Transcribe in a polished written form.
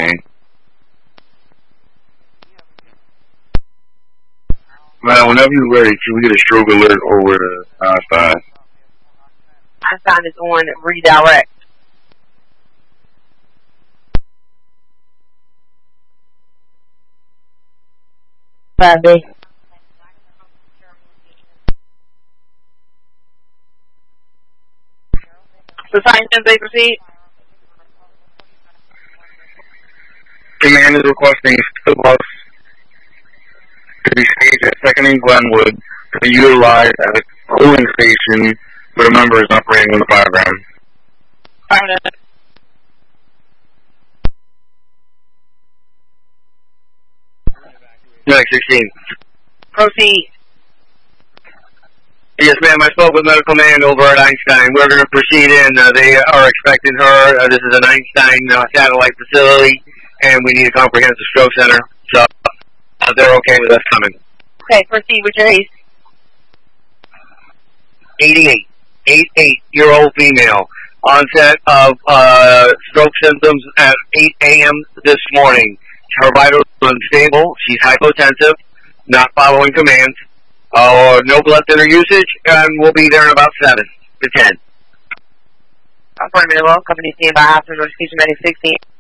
Well, whenever you're ready, can we get a stroke alert over to Einstein? Einstein is on redirect. Bobby. So science they proceed? Command is requesting a bus to be staged at 2nd and Glenwood to be utilized as a cooling station for the members operating on the fireground. Next 16. Proceed. Yes, ma'am. I spoke with medical man over at Einstein. We're going to proceed in. They are expecting her. This is an Einstein satellite facility, and we need a comprehensive stroke center. So they're okay with us coming. Okay, proceed with your haste. 88-year-old female. Onset of stroke symptoms at 8 a.m. this morning. Her vitals are unstable. She's hypotensive, not following commands. No blood thinner usage, and we'll be there in about 7 to 10. Appointment well, company standby, hospital notification, medic 16.